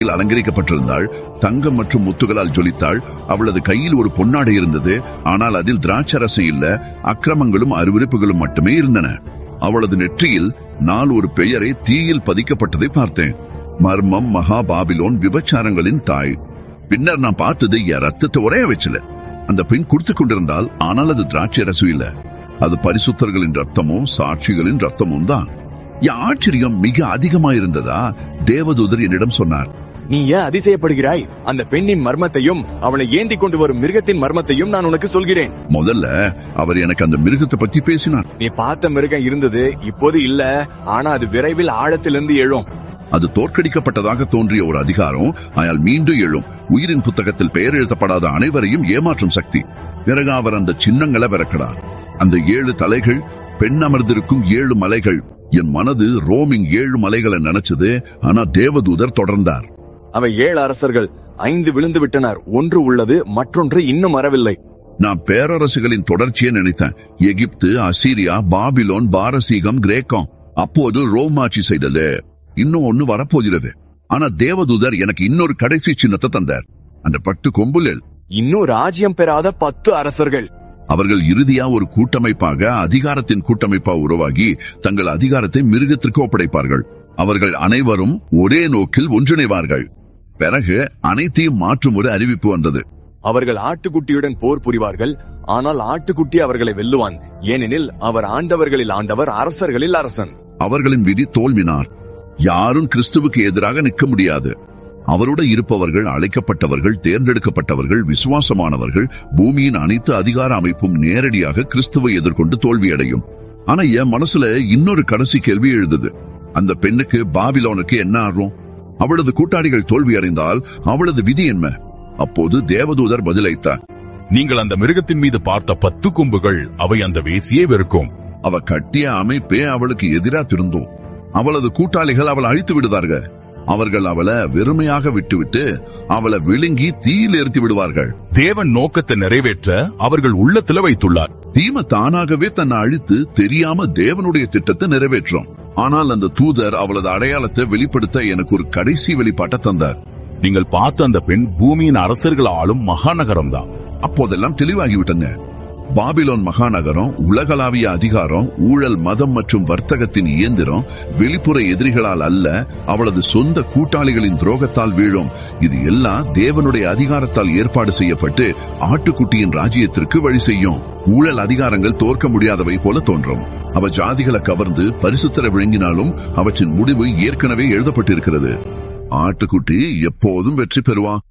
அலங்கரிக்கப்பட்டிருந்தாள். தங்கம் மற்றும் முத்துகளால் ஜொலித்தாள். அவளது கையில் ஒரு பொன்னாடை இருந்தது. ஆனால் அதில் திராட்சரசம் இல்ல, அக்கிரமங்களும் அருவருப்புகளும் மட்டுமே இருந்தன. அவளது நெற்றியில் நான் ஒரு பெயரை தீயில் பதிக்கப்பட்டதை பார்த்தேன். மர்மம், மகா பாபிலோன், விபச்சாரங்களின் தாய். பின்னர் நான் பார்த்தது என் ரத்தத்தை உரைய வச்சல. அந்த பெண் குடித்துக் கொண்டிருந்தால், ஆனால் அது திராட்சை ரசம் இல்ல, அது பரிசுத்தர்களின் ரத்தமும் சாட்சிகளின் ரத்தமும் தான். என் ஆச்சரியம் மிக அதிகமாயிருந்ததா? தேவதூதர் என்னிடம் சொன்னார், நீ ஏன் அதிசயப்படுகிறாய்? அந்த பெண்ணின் மர்மத்தையும் அவளை ஏந்தி கொண்டு வரும் மிருகத்தின் மர்மத்தையும் நான் உனக்கு சொல்கிறேன். முதல்ல அவர் எனக்கு அந்த மிருகத்தை பற்றி பேசினார். நீ பார்த்த மிருகம் இருந்தது, இப்போது இல்ல, ஆனா அது விரைவில் ஆழத்திலிருந்து எழும். அது தோற்கடிக்கப்பட்டதாக தோன்றிய ஒரு அதிகாரம், ஆனால் மீண்டும் எழும். உயிரின் புத்தகத்தில் பெயர் எழுதப்படாத அனைவரையும் ஏமாற்றும் சக்தி. பிறகு அவர் அந்த சின்னங்களை விரக்கிறார். அந்த 7 தலைகள், பெண் அமர்ந்திருக்கும் 7 மலைகள். என் மனது ரோமிங் 7 மலைகளை நினைச்சது. ஆனா தேவதூதர் தொடர்ந்தார், அவை 7 அரசர்கள், 5 விழுந்து விட்டனர், 1 உள்ளது, மற்றொன்று இன்னும் வரவில்லை. நான் பேரரசுகளின் தொடர்ச்சியை நினைத்தேன். எகிப்து, அசீரியா, பாபிலோன், பாரசீகம், கிரேக்கம். அப்போது ரோம் ஆட்சி செய்தது. இன்னும் ஒன்னு வரப்போகிறது. ஆனா தேவதூதர் எனக்கு இன்னொரு கடைசி சின்னத்தை தந்தார். அந்த 10 கொம்புலில் இன்னும் ராஜ்யம் பெறாத 10 அரசர்கள். அவர்கள் இறுதியா ஒரு கூட்டமைப்பாக, அதிகாரத்தின் கூட்டமைப்பா உருவாகி தங்கள் அதிகாரத்தை மிருகத்திற்கு ஒப்படைப்பார்கள். அவர்கள் அனைவரும் ஒரே நோக்கில் ஒன்றிணைவார்கள். பிறகு அனைத்தையும் மாற்றும் ஒரு அறிவிப்பு வந்தது. அவர்கள் ஆட்டுக்குட்டியுடன் போர் புரிவார்கள், ஆனால் ஆட்டுக்குட்டி அவர்களை வெல்லுவான், ஏனெனில் அவர் ஆண்டவர்களில் ஆண்டவர், அரசர்களில் அரசன். அவர்களின் விதி தோல்வினார். யாரும் கிறிஸ்துவுக்கு எதிராக நிற்க முடியாது. அவரோடு இருப்பவர்கள் அழைக்கப்பட்டவர்கள், தேர்ந்தெடுக்கப்பட்டவர்கள், விசுவாசமானவர்கள். பூமியின் அனைத்து அதிகார அமைப்பும் நேரடியாக கிறிஸ்துவை எதிர்கொண்டு தோல்வியடையும். ஆனா என் மனசுல இன்னொரு கடைசி கேள்வி எழுதுது. அந்த பெண்ணுக்கு, பாபிலோனுக்கு என்ன ஆகும்? அவளது கூட்டாளிகள் தோல்வி அடைந்தால் அவளது விதி என்ன? அப்போது தேவதூதர் பதிலளித்தார், நீங்கள் அந்த மிருகத்தின் மீது பார்த்த 10 கொம்புகள், அவை அந்த வேசியே வெறுக்கும். அவ கட்டிய அமைப்பே அவளுக்கு எதிரா திருந்தும். அவளது கூட்டாளிகள் அவளை அழித்து விடுவார்கள். அவர்கள் அவளை வெறுமையாக விட்டுவிட்டு அவளை விழுங்கி தீயில் எரித்து விடுவார்கள். தேவன் நோக்கத்தை நிறைவேற்ற அவர்கள் உள்ளத்துல வைத்துள்ளார். தீமை தானாகவே தன்னை அழித்து தெரியாம தேவனுடைய திட்டத்தை நிறைவேற்றும். ஆனால் அந்த தூதர் அவளது அடையாளத்தை வெளிப்படுத்த எனக்கு ஒரு கடைசி வெளிப்பாட்டை தந்தார். நீங்கள் பார்த்த அந்த பெண் பூமியின் அரசர்கள் ஆளும் மகாநகரம் தான். அப்போதெல்லாம் தெளிவாகிவிட்டங்க. பாபிலோன் மகாநகரம் உலகளாவிய அதிகாரம், ஊழல், மதம் மற்றும் வர்த்தகத்தின் இயந்திரம். வெளிப்புற எதிரிகளால் அல்ல, அவளது சொந்த கூட்டாளிகளின் துரோகத்தால் வீழும். இது எல்லாம் தேவனுடைய அதிகாரத்தால் ஏற்பாடு செய்யப்பட்டு ஆட்டுக்குட்டியின் ராஜ்யத்திற்கு வழி செய்யும். ஊழல் அதிகாரங்கள் தோற்க முடியாதவை போல தோன்றும். அவ ஜாதிகளை கவர்ந்து பரிசுத்தரை விழுங்கினாலும் அவற்றின் முடிவு ஏற்கனவே எழுதப்பட்டிருக்கிறது. ஆட்டுக்குட்டி எப்போதும் வெற்றி பெறுவான்.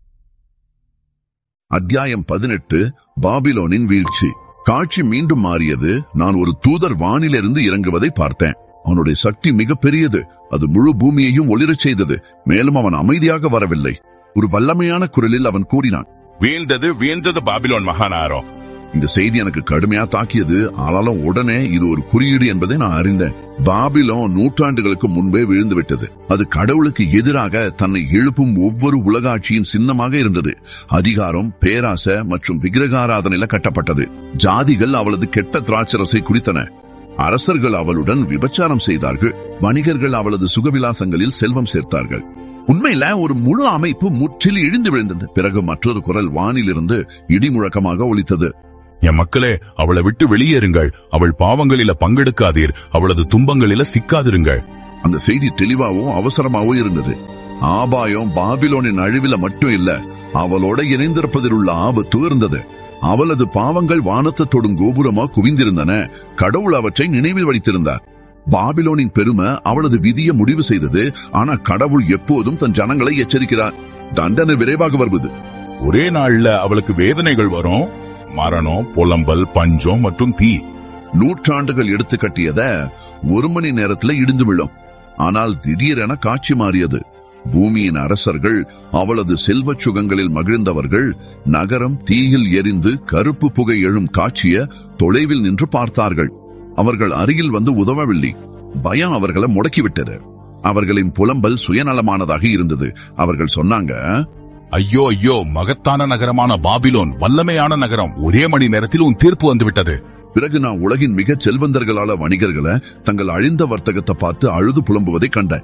அத்தியாயம் 18. பாபிலோனின் வீழ்ச்சி. காட்சி மீண்டும் மாறியது. நான் ஒரு தூதர் வானிலிருந்து இறங்குவதை பார்த்தேன். அவனுடைய சக்தி மிக பெரியது. அது முழு பூமியையும் ஒளிரச் செய்தது. மேலும் அவன் அமைதியாக வரவில்லை. ஒரு வல்லமையான குரலில் அவன் கூறினான், வீழ்ந்தது, வீழ்ந்தது பாபிலோன் மகாநகரம். இந்த செய்தி எனக்கு கடுமையா தாக்கியது. ஆனாலும் உடனே இது ஒரு குறியீடு என்பதை நான் அறிந்தேன். பாபிலோன் நூற்றாண்டுகளுக்கு முன்பே விழுந்து விட்டது. அது கடவுளுக்கு எதிராக தன்னை எழுப்பும் ஒவ்வொரு உலக ஆட்சியின் சின்னமாக இருந்தது. அதிகாரம், பேராசை மற்றும் விக்கிரகாராதனையில கட்டப்பட்டது. ஜாதிகள் அவளது கெட்ட திராட்சரசை குடித்தன. அரசர்கள் அவளுடன் விபச்சாரம் செய்தார்கள். வணிகர்கள் அவளது சுகவிலாசங்களில் செல்வம் சேர்த்தார்கள். உண்மையில ஒரு முழு அமைப்பு முற்றிலும் இழிந்து விழுந்தது. பிறகு மற்றொரு குரல் வானிலிருந்து இடி முழக்கமாக ஒலித்தது, என் மக்களே, அவளை விட்டு வெளியேறுங்கள். அவள் பாவங்களில பங்கெடுக்காதீர். அவளது துன்பங்களில சிக்காதிருங்கள். அந்த செய்தி தெளிவாகவும் அவசரமாகவும் இருந்தது. ஆபாயம் பாபிலோனின் அழிவில மட்டும் இல்ல, அவளோட இணைந்திருப்பதில் உள்ள ஆபத்து இருந்தது. அவளது பாவங்கள் வானத்தை தொடும் கோபுரமா குவிந்திருந்தன. கடவுள் அவற்றை நினைவில் வைத்திருந்தார். பாபிலோனின் பெருமை அவளது விதியை முடிவு செய்தது. ஆனா கடவுள் எப்போதும் தன் ஜனங்களை எச்சரிக்கிறார். தண்டனை விரைவாக வருவது. ஒரே நாள்ல அவளுக்கு வேதனைகள் வரும். மரணம், புலம்பல், பஞ்சம் மற்றும் தீ. நூற்றாண்டுகள் எடுத்து கட்டியத 1 மணி நேரத்துல இடிந்து விழும். ஆனால் திடீரென காட்சி மாறியது. பூமியின் அரசர்கள், அவளது செல்வச் சுகங்களில் மகிழ்ந்தவர்கள், நகரம் தீயில் எரிந்து கருப்பு புகை எழும் காட்சிய தொலைவில் நின்று பார்த்தார்கள். அவர்கள் அருகில் வந்து உதவவில்லை. பயம் அவர்களை முடக்கிவிட்டது. அவர்களின் புலம்பல் சுயநலமானதாக இருந்தது. அவர்கள் சொன்னாங்க, ஐயோ ஐயோ, மகத்தான நகரமான பாபிலோன், வல்லமையான நகரம், ஒரே மணி நேரத்தில் உன் தீர்ப்பு வந்துவிட்டது. பிறகு நான் உலகின் மிக செல்வந்தர்களான வணிகர்களை தங்கள் அழிந்த வர்த்தகத்தை பார்த்து அழுது புலம்புவதை கண்டேன்.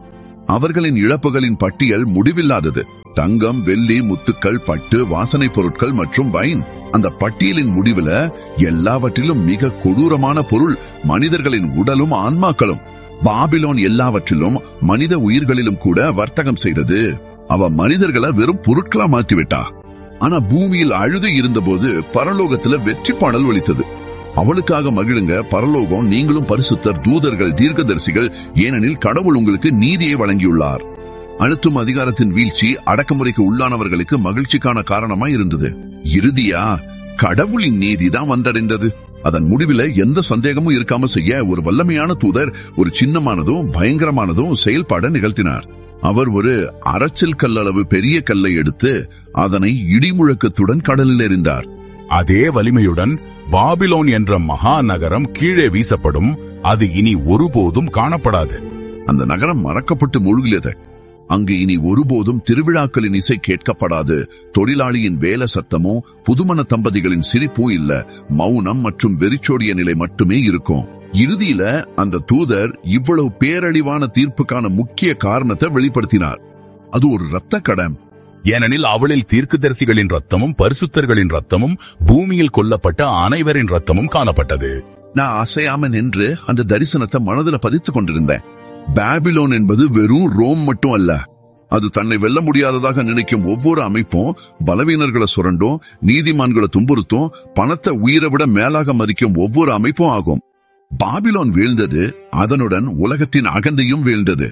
அவர்களின் இழப்புகளின் பட்டியல் முடிவில்லாதது. தங்கம், வெள்ளி, முத்துக்கள், பட்டு, வாசனை பொருட்கள் மற்றும் வைன். அந்த பட்டியலின் முடிவுல எல்லாவற்றிலும் மிக கொடூரமான பொருள் மனிதர்களின் உடலும் ஆன்மாக்களும். பாபிலோன் எல்லாவற்றிலும் மனித உயிர்களிலும் கூட வர்த்தகம் செய்தது. அவ மனிதர்களை வெறும் பொருட்களா மாற்றிவிட்டா. ஆனா பூமியில் அழுது இருந்தபோது பரலோகத்துல வெற்றி பாடல் ஒலித்தது. அவளுக்காக மகிழுங்க, பரலோகம், நீங்களும் பரிசுத்தர், தூதர்கள், தீர்க்கதரிசிகள், ஏனெனில் கடவுள் உங்களுக்கு நீதியை வழங்கியுள்ளார். அழுத்தும் அதிகாரத்தின் வீழ்ச்சி அடக்குமுறைக்கு உள்ளானவர்களுக்கு மகிழ்ச்சிக்கான காரணமாய் இருந்தது. இறுதியா கடவுளின் நீதிதான் வந்தடைந்தது. அதன் முடிவில் எந்த சந்தேகமும் இருக்காம செய்ய ஒரு வல்லமையான தூதர் ஒரு சின்னமானதும் பயங்கரமானதும் செயல்பாட நிகழ்த்தினார். அவர் ஒரு அரைச்சல் கல்லளவு பெரிய கல்லை எடுத்து அதனை இடிமுழக்கத்துடன் கடலில் எறிந்தார். அதே வலிமையுடன் பாபிலோன் என்ற மகா நகரம் கீழே வீசப்படும். அது இனி ஒருபோதும் காணப்படாது. அந்த நகரம் மறக்கப்பட்டு மூழ்கியது. அங்கு இனி ஒருபோதும் திருவிழாக்களின் இசை கேட்கப்படாது. தொழிலாளியின் வேலை சத்தமோ புதுமண தம்பதிகளின் சிரிப்போ இல்ல. மௌனம் மற்றும் வெறிச்சோடிய நிலை மட்டுமே இருக்கும். இறுதியில அந்த தூதர் இவ்வளவு பேரழிவான தீர்ப்புக்கான முக்கிய காரணத்தை வெளிப்படுத்தினார். அது ஒரு இரத்த கடம். ஏனெனில் அவளில் தீர்க்கதரிசிகளின் ரத்தமும் பரிசுத்தர்களின் ரத்தமும் பூமியில் கொல்லப்பட்ட அனைவரின் ரத்தமும் காணப்பட்டது. நான் அசையாம நின்று அந்த தரிசனத்தை மனதில் பதித்துக் கொண்டிருந்தேன். பாபிலோன் என்பது வெறும் ரோம் மட்டும் அல்ல. அது தன்னை வெல்ல முடியாததாக நினைக்கும் ஒவ்வொரு அமைப்பும் பலவீனர்களை சுரண்டும், நீதிமான்களை துன்புறுத்தும், பணத்தை உயிரை விட மேலாக மதிக்கும் ஒவ்வொரு அமைப்பும் ஆகும். பாபிலோன் வீழ்ந்தது, அதனுடன் உலகத்தின் அகந்தையும் வீழ்ந்தது.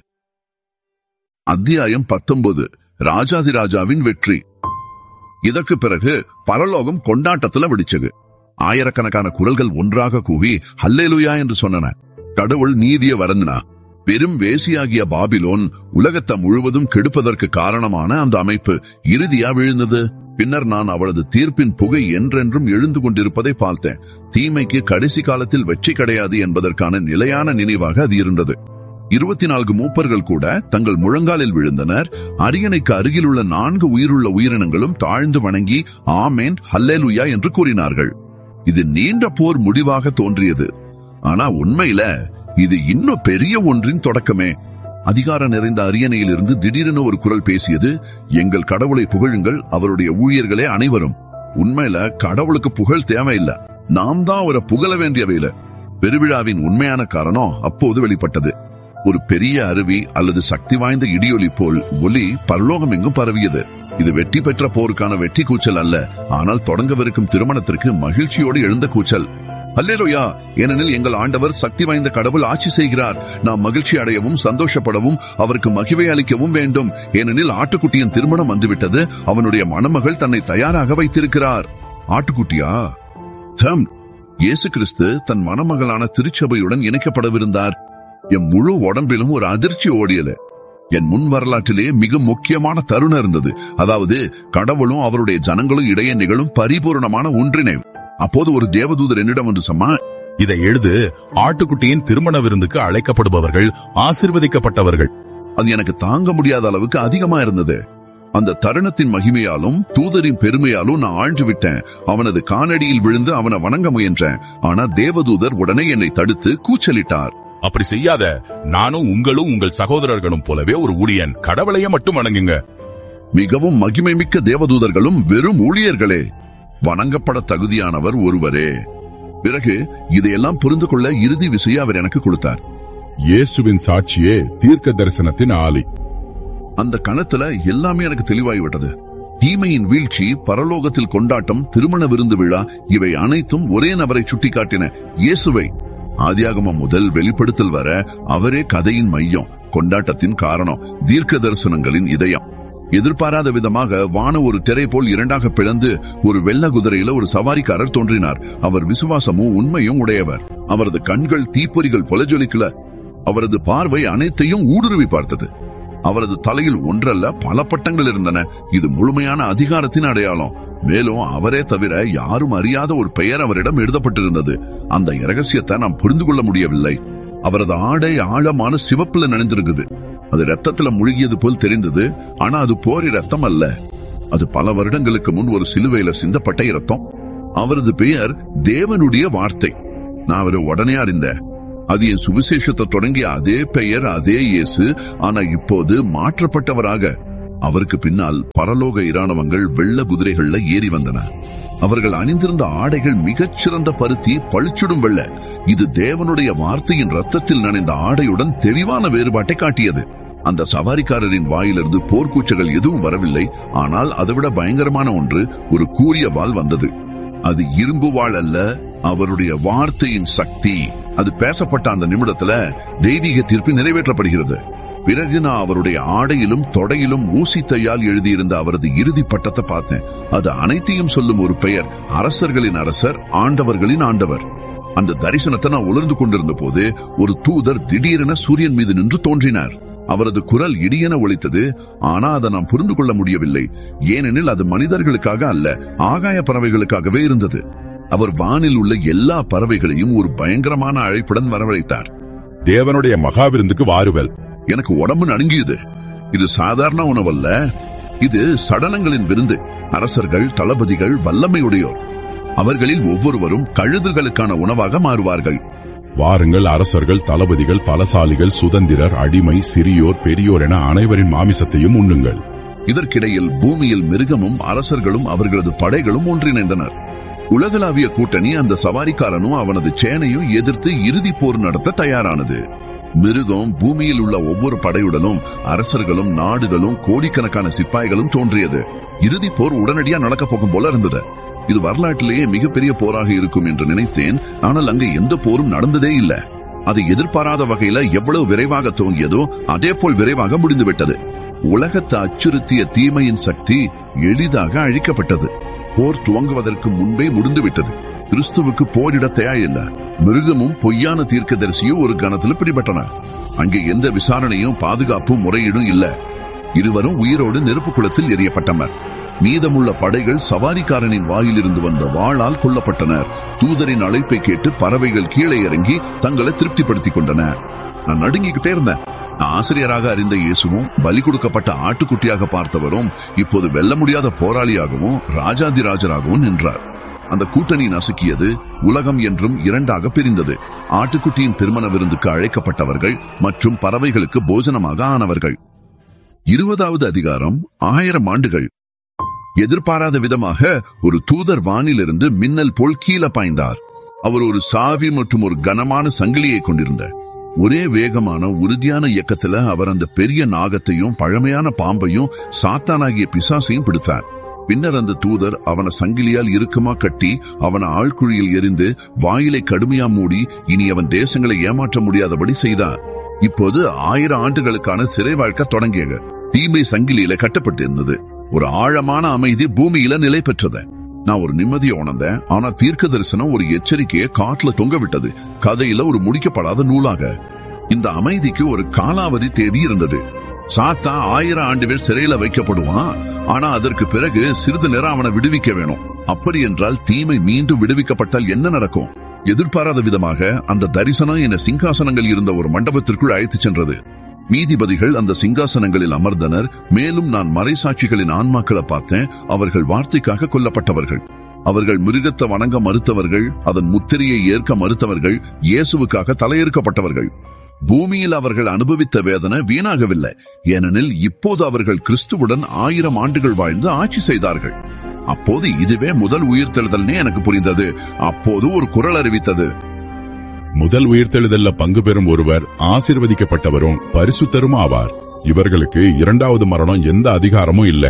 அத்தியாயம் 19. ராஜாதிராஜாவின் வெற்றி. இதற்கு பிறகு பரலோகம் கொண்டாட்டத்துல வெடிச்சது. ஆயிரக்கணக்கான குரல்கள் ஒன்றாக கூவி ஹல்லேலூயா என்று சொன்னன. கடவுள் நீதியை வரந்தினா. பெரும் வேசியாகிய பாபிலோன் உலகத்தை முழுவதும் கெடுப்பதற்கு காரணமான அந்த அமைப்பு இறுதியா விழுந்தது. பின்னர் நான் அவளது தீர்ப்பின் புகை என்றென்றும் எழுந்து கொண்டிருப்பதை பார்த்தேன். தீமைக்கு கடைசி காலத்தில் வெற்றி கிடையாது என்பதற்கான நிலையான நினைவாக அது இருந்தது. 24 மூப்பர்கள் கூட தங்கள் முழங்காலில் விழுந்தனர். அரியணைக்கு அருகில் உள்ள 4 உயிருள்ள உயிரினங்களும் தாழ்ந்து வணங்கி ஆமேன் ஹல்லேலூயா என்று கூறினார்கள். இது நீண்ட போர் முடிவாக தோன்றியது. ஆனா உண்மையில இது இன்னும் பெரிய ஒன்றின் தொடக்கமே. அதிகாரம் நிறைந்த அரியணையில் இருந்து திடீரென ஒரு குரல் பேசியது, எங்கள் கடவுளை புகழுங்கள், அவருடைய ஊழியர்களே அனைவரும். உண்மையில கடவுளுக்கு புகழ் தேவையில்லை, நாம் தான் அவரை புகழ வேண்டியவையில. பெருவிழாவின் உண்மையான காரணம் அப்போது வெளிப்பட்டது. ஒரு பெரிய அருவி அல்லது சக்தி வாய்ந்த இடியொலி போல் ஒலி பரலோகம் எங்கும் பரவியது. இது வெற்றி பெற்ற போருக்கான வெற்றி கூச்சல் அல்ல, ஆனால் தொடங்கவிருக்கும் திருமணத்திற்கு மகிழ்ச்சியோடு எழுந்த கூச்சல். அல்லேலூயா, ஏனெனில் எங்கள் ஆண்டவர் சக்தி வாய்ந்த கடவுள் ஆட்சி செய்கிறார். நாம் மகிழ்ச்சி அடையவும் சந்தோஷப்படவும் அவருக்கு மகிழ்வை அளிக்கவும் வேண்டும். ஏனெனில் ஆட்டுக்குட்டியின் திருமணம் வந்துவிட்டது. அவனுடைய மணமகள் தன்னை தயாராக வைத்திருக்கிறார். ஆட்டுக்குட்டியா? இயேசு கிறிஸ்து தன் மணமகளான திருச்சபையுடன் இணைக்கப்படவிருந்தார். என் முழு உடம்பிலும் ஒரு அதிர்ச்சி ஓடியது. என் முன் வரலாற்றிலே மிக முக்கியமான தருணம் இருந்தது. அதாவது கடவுளும் அவருடைய ஜனங்களும் இடையே நிகழும் பரிபூர்ணமான ஒன்றினை. அப்போது ஒரு தேவதூதர் என்னிடம் வந்து சொன்னா, இதை எழுது, ஆட்டுக்குட்டியின் திருமண விருந்துக்கு அழைக்கப்படுபவர்கள் ஆசீர்வதிக்கப்பட்டவர்கள். அது எனக்கு தாங்க முடியாத அளவுக்கு அதிகமா இருந்தது. அந்த தருணத்தின் மகிமையாலும் தூதரின் பெருமையாலும் நான் ஆழ்ந்து விட்டேன். அவனது காலடியில் விழுந்து அவனை வணங்க முயன்றேன். ஆனா தேவதூதர் உடனே என்னை தடுத்து கூச்சலிட்டார். அப்படி செய்யாத, நானும் உங்களும் உங்கள் சகோதரர்களும் போலவே ஒரு ஊழியன். கடவுளையே மட்டும் வணங்குங்க. மிகவும் மகிமை மிக்க தேவதூதர்களும் வெறும் ஊழியர்களே. வணங்கப்பட தகுதியானவர் ஒருவரே. பிறகு இதையெல்லாம் புரிந்து கொள்ள இறுதி விசையை அவர் எனக்கு கொடுத்தார். இயேசுவின் சாட்சியே தீர்க்க தரிசனத்தின் ஆலி. அந்த கணத்துல எல்லாமே எனக்கு தெளிவாகிவிட்டது. தீமையின் வீழ்ச்சி, பரலோகத்தில் கொண்டாட்டம், திருமண விருந்து விழா, இவை அனைத்தும் ஒரே நபரை சுட்டிக்காட்டின, இயேசுவை. ஆதியாகமம் முதல் வெளிப்படுத்தல் வர அவரே கதையின் மையம், கொண்டாட்டத்தின் காரணம், தீர்க்க தரிசனங்களின் இதயம். எதிர்பாராத விதமாக வான ஒரு திரை போல் இரண்டாக பிளந்து ஒரு வெள்ள குதிரையில ஒரு சவாரிக்காரர் தோன்றினார். அவர் விசுவாசமும் உண்மையும் உடையவர். அவரது கண்கள் தீப்பொறிகள் போல ஜொலிக்கல. அவரது பார்வை அனைத்தையும் ஊடுருவி பார்த்தது. அவரது தலையில் ஒன்றல்ல பல பட்டங்கள் இருந்தன. இது முழுமையான அதிகாரத்தின் அடையாளம். மேலும் அவரே தவிர யாரும் அறியாத ஒரு பெயர் அவரிடம் எழுதப்பட்டிருந்தது. அந்த இரகசியத்தை நாம் புரிந்து கொள்ள முடியவில்லை. அவரது ஆடை ஆழமான சிவப்புல நனைந்திருக்குது. அது ரத்தத்துல முழுகியது போல் தெரிந்தது. ஆனா அது போரி ரத்தம் அல்ல. அது பல வருடங்களுக்கு முன் ஒரு சிலுவையில சிந்தப்பட்ட இரத்தம். அவரது பெயர் தேவனுடைய வார்த்தை. நான் அவரை உடனே அறிந்தேன். அது என் சுவிசேஷத்தை தொடங்கிய அதே பெயர், அதே இயேசு. ஆனா இப்போது மாற்றப்பட்டவராக. அவருக்கு பின்னால் பரலோக இராணுவங்கள் வெள்ள குதிரைகள்ல ஏறி வந்தன. அவர்கள் அணிந்திருந்த ஆடைகள் மிகச்சிறந்த பருத்தி, பளிச்சிடும் வெள்ள. இது தேவனுடைய வார்த்தையின் ரத்தத்தில் நனைந்த ஆடையுடன் தெளிவான வேறுபாட்டை காட்டியது. அந்த சவாரிக்காரரின் வாயிலிருந்து போர்க்கூச்சல்கள் எதுவும் வரவில்லை. ஆனால் அதைவிட பயங்கரமான ஒன்று, ஒரு கூரிய வாள் வந்தது. அது இரும்பு வாள் அல்ல, அவருடைய வார்த்தையின் சக்தி. அது பேசப்பட்ட அந்த நிமிடத்துல தெய்வீக தீர்ப்பு நிறைவேற்றப்படுகிறது. பிறகு நான் அவருடைய ஆடையிலும் தொடையிலும் ஊசி தையால் எழுதியிருந்த அவரது இறுதி பட்டத்தை பார்த்தேன். அது அனைத்தையும் சொல்லும் ஒரு பெயர், அரசர்களின் அரசர், ஆண்டவர்களின் ஆண்டவர். அந்த தரிசனத்தை நான் உணர்ந்து கொண்டிருந்த போது ஒரு தூதர் திடீரென சூரியன் மீது நின்று தோன்றினார். அவரது குரல் இடியென ஒலித்தது. ஆனா அதை நாம் புரிந்து கொள்ள முடியவில்லை, ஏனெனில் அது மனிதர்களுக்காக அல்ல, ஆகாய பறவைகளுக்காகவே இருந்தது. அவர் வானில் உள்ள எல்லா பறவைகளையும் ஒரு பயங்கரமான அழைப்புடன் வரவழைத்தார். தேவனுடைய மகாவிருந்துக்கு வாருவல். எனக்கு உடம்பு நடுங்கியது. இது சாதாரண உணவல்ல, இது சடலங்களின் விருந்து. அரசர்கள், தளபதிகள், வல்லமையுடையோர், அவர்களில் ஒவ்வொருவரும் கழுதுகளுக்கான உணவாக மாறுவார்கள். வாருங்கள், அரசர்கள், தளபதிகள், பலசாலிகள், சுதந்திரர், அடிமை, சிறியோர், பெரியோர் என அனைவரின் மாமிசத்தையும் உண்ணுங்கள். இதற்கிடையில் பூமியில் மிருகமும் அரசர்களும் அவர்களது படைகளும் ஒன்றிணைந்தனர். உலகளாவிய கூட்டணி அந்த சவாரிக்காரனும் அவனது சேனையும் எதிர்த்து இறுதி போர் நடத்த தயாரானது. மிருகம் பூமியில் உள்ள ஒவ்வொரு படையுடனும் அரசர்களும் நாடுகளும் கோடிக்கணக்கான சிப்பாய்களும் தோன்றியது. இறுதி போர் உடனடியா நடக்க போகும் போல இருந்தது. இது வரலாற்றிலேயே மிகப்பெரிய போராக இருக்கும் என்று நினைத்தேன். ஆனால் அங்கு எந்த போரும் நடந்ததே இல்லை. அது எதிர்பாராத வகையில எவ்வளவு விரைவாக துவங்கியதோ அதே போல் விரைவாக முடிந்துவிட்டது. உலகத்தை அச்சுறுத்திய தீமையின் சக்தி எளிதாக அழிக்கப்பட்டது. போர் துவங்குவதற்கு முன்பே முடிந்துவிட்டது. கிறிஸ்துவுக்கு போரிட தேவையில்ல. மிருகமும் பொய்யான தீர்க்கதரிசியும் ஒரு கணத்தில் பிடிபட்டன. அங்கே எந்த விசாரணையும் பாதுகாப்பும் முறையீடும் இல்ல. இருவரும் உயிரோடு நெருப்பு குளத்தில் எரியப்பட்டனர். மீதமுள்ள படைகள் சவாரிக்காரனின் வாயிலிருந்து வந்த வாளால் கொல்லப்பட்டனர். தூதரின் அழைப்பை கேட்டு பறவைகள் கீழே இறங்கி தங்களை திருப்திப்படுத்திக் கொண்டன. நான் நடுங்கிக்கிட்டே இருந்தேன். ஆசிரியராக அறிந்த இயேசுவும் பலி கொடுக்கப்பட்ட ஆட்டுக்குட்டியாக பார்த்தவரும் இப்போது வெல்ல முடியாத போராளியாகவும் ராஜாதிராஜராகவும் நின்றார். அந்த கூட்டணி நசுக்கியது. உலகம் என்றும் இரண்டாக பிரிந்தது. ஆட்டுக்குட்டியின் திருமண விருந்துக்கு அழைக்கப்பட்டவர்கள் மற்றும் பறவைகளுக்கு போஜனமாக ஆனவர்கள். 20வது அதிகாரம். 1000 ஆண்டுகள். எதிர்பாராத விதமாக ஒரு தூதர் வானிலிருந்து மின்னல் போல் கீழே பாய்ந்தார். அவர் ஒரு சாவி மற்றும் ஒரு கனமான சங்கிலியை கொண்டிருந்த ஒரே வேகமான உறுதியான இயக்கத்துல அவர் அந்த பெரிய நாகத்தையும் பழமையான பாம்பையும் சாத்தானாகிய பிசாசையும் பிடித்தார். பின்னர் அந்த தூதர் அவனை சங்கிலியால் இறுக்கமா கட்டி அவனை ஆழ்குழியில் எரிந்து வாயிலை கடுமையா மூடி இனி அவன் தேசங்களை ஏமாற்ற முடியாதபடி செய்தார். இப்போது 1000 ஆண்டுகளுக்கான சிறை வாழ்க்கை தொடங்கியது. தீமை சங்கிலியில கட்டப்பட்டு இருந்தது. ஒரு ஆழமான அமைதி பூமியில நிலை பெற்றது. நான் ஒரு நிம்மதியை உணர்ந்தேன். ஆனா தீர்க்க தரிசனம் ஒரு எச்சரிக்கையை காட்டுல தொங்க விட்டது, கதையில ஒரு முடிக்கப்படாத நூலாக. இந்த அமைதிக்கு ஒரு காலாவதி தேதி இருந்தது. சாத்தா 1000 ஆண்டுகள் சிறையில வைக்கப்படுவான். ஆனா அதற்கு பிறகு சிறிது நேரம் அவனை விடுவிக்க வேணும். அப்படி என்றால் தீமை மீண்டும் விடுவிக்கப்பட்டால் என்ன நடக்கும்? எதிர்பாராத விதமாக அந்த தரிசனம் என்னை சிங்காசனங்கள் இருந்த ஒரு மண்டபத்திற்குள் அழைத்து சென்றது. நீதிபதிகள் அந்த சிங்காசனங்களில் அமர்ந்தனர். மேலும் நான் மறைசாட்சிகளின் ஆன்மாக்களை பார்த்தேன். அவர்கள் வார்த்தைக்காக கொல்லப்பட்டவர்கள். அவர்கள் மிருகத்தை வணங்க மறுத்தவர்கள், அதன் முத்திரையை ஏற்க மறுத்தவர்கள், இயேசுவுக்காக தலையெடுக்கப்பட்டவர்கள். பூமியில் அவர்கள் அனுபவித்த வேதனை வீணாகவில்லை. ஏனெனில் இப்போது அவர்கள் கிறிஸ்துவுடன் 1000 ஆண்டுகள் வாழ்ந்து ஆட்சி செய்தார்கள். அப்போது இதுவே முதல் உயிர்த்தெழுதல்னே எனக்கு புரிந்தது. அப்போது ஒரு குரல் அறிவித்தது, முதல் உயிர்த்தெழுதல்ல பங்கு பெறும் ஒருவர் ஆசீர்வதிக்கப்பட்டவரும் பரிசுத்தரும் ஆவார். இவர்களுக்கு 2வது மரணம் எந்த அதிகாரமும் இல்லை.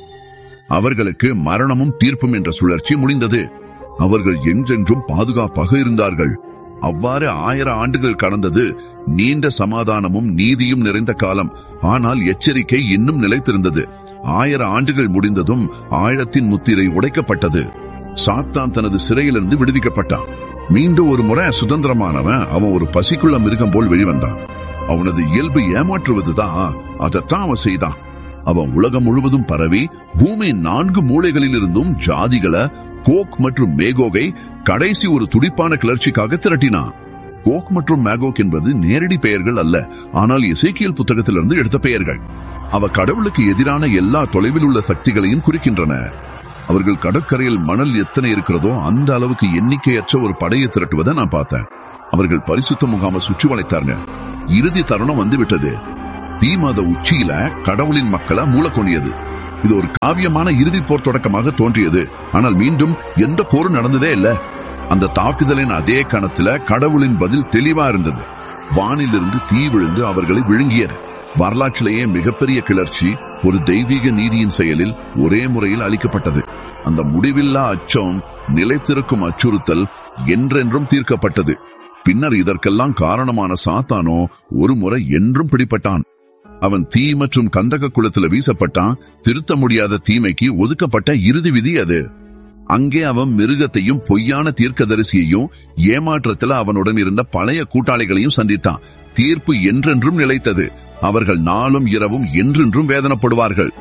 அவர்களுக்கு மரணமும் தீர்ப்பும் என்ற சுழற்சி முடிந்தது. அவர்கள் என்றென்றும் பாதுகாப்பாக இருந்தார்கள். அவ்வாறு 1000 ஆண்டுகள் கடந்தது. நீண்ட சமாதானமும் நீதியும் நிறைந்த காலம். ஆனால் எச்சரிக்கை இன்னும் நிலைத்திருந்தது. 1000 ஆண்டுகள் முடிந்ததும் ஆழத்தின் முத்திரை உடைக்கப்பட்டது. சாத்தான் தனது சிறையிலிருந்து விடுவிக்கப்பட்டான். மீண்டும் ஒரு முறை சுதந்திரமானவன். அவன் ஒரு பசிக்குள்ள மிருகம் போல் வெளிவந்தான். அவனது இயல்பு ஏமாற்றுவதுதான். அதைத்தான் அவன் செய்தான். அவன் உலகம் முழுவதும் பரவி பூமியின் 4 மூலைகளில் இருந்தும் ஜாதிகளை, கோக் மற்றும் மேகோகை கடைசி ஒரு துடிப்பான கிளர்ச்சிக்காக திரட்டினான். கோக் மற்றும் மேகோக் என்பது நேரடி பெயர்கள் அல்ல, ஆனால் எசேக்கியேல் புத்தகத்திலிருந்து எடுத்த பெயர்கள். அவ கடவுளுக்கு எதிரான எல்லா தொலைவில் உள்ள சக்திகளையும் குறிக்கின்றன. அவர்கள் கடற்கரையில் மணல் எத்தனை இருக்கிறதோ அந்த அளவுக்கு எண்ணிக்கையற்ற ஒரு படையை திரட்டுவதை நான் பார்த்தேன். அவர்கள் பரிசுத்த முகாமை சுற்றி வளைத்தார்கள். இறுதி தருணம் வந்துவிட்டது. தீமத உச்சியில கடவுளின் மக்களை மூலக்கொண்டியது. இது ஒரு காவியமான இறுதி போர் தொடக்கமாக தோன்றியது. ஆனால் மீண்டும் எந்த போரும் நடந்ததே இல்ல. அந்த தாக்குதலின் அதே கணத்துல கடவுளின் பதில் தெளிவா இருந்தது. வானிலிருந்து தீ விழுந்து அவர்களை விழுங்கியது. வரலாற்றிலேயே மிகப்பெரிய கிளர்ச்சி ஒரு தெய்வீக நீதியின் செயலில் ஒரே முறையில் அளிக்கப்பட்டது. அந்த முடிவில்லா அச்சம், நிலைத்திருக்கும் அச்சுறுத்தல் என்றென்றும் தீர்க்கப்பட்டது. பின்னர் இதற்கெல்லாம் காரணமான சாத்தானோ ஒரு முறை என்றும் பிடிபட்டான். அவன் தீ மற்றும் கந்தக குளத்துல வீசப்பட்டான். திருத்த முடியாத தீமைக்கு ஒதுக்கப்பட்ட இறுதி விதி அது. அங்கே அவன் மிருகத்தையும் பொய்யான தீர்க்கதரிசியையும் ஏமாற்றத்தில் அவனுடன் இருந்த பழைய கூட்டாளிகளையும் சந்தித்தான். தீர்ப்பு என்றென்றும் நிலைத்தது. அவர்கள் நாளும் இரவும் என்றென்றும் வேதனைப்படுவார்கள்.